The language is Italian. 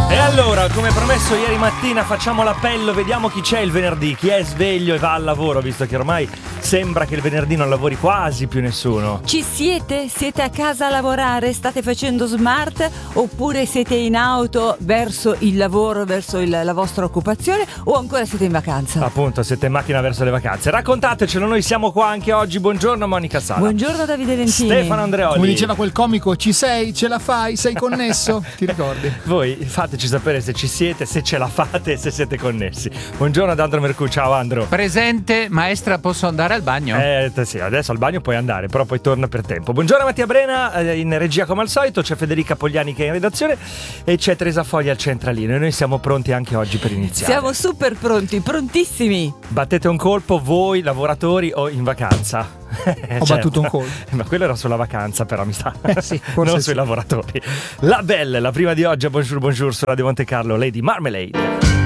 E allora, come promesso ieri mattina, facciamo l'appello, vediamo chi c'è il venerdì, chi è sveglio e va al lavoro, visto che ormai sembra che il venerdì non lavori quasi più nessuno. Ci siete? Siete a casa a lavorare? State facendo smart? Oppure siete in auto verso il lavoro, verso la vostra occupazione? O ancora siete in vacanza? Appunto, siete in macchina verso le vacanze. Raccontatecelo, noi siamo qua anche oggi. Buongiorno Monica Sala. Buongiorno Davide Lentini. Stefano Andreoli. Come diceva quel comico, ci sei? Ce la fai? Sei connesso? Ti ricordi? Voi fateci sapere se ci siete, se ce la fate, se siete connessi. Buongiorno ad Andro Mercù, ciao Andro. Presente, maestra, posso andare al bagno? Sì, adesso al bagno puoi andare, però poi torna per tempo. Buongiorno Mattia Brena, in regia come al solito, c'è Federica Pogliani che è in redazione e c'è Teresa Foglia al centralino e noi siamo pronti anche oggi per iniziare. Siamo super pronti, prontissimi. Battete un colpo voi lavoratori o in vacanza? Ho battuto un colpo. Ma quello era sulla vacanza, però mi sa. Sì, non sì. sui lavoratori. La bella, la prima di oggi a Bonjour Bonjour su Radio Monte Carlo, Lady Marmalade.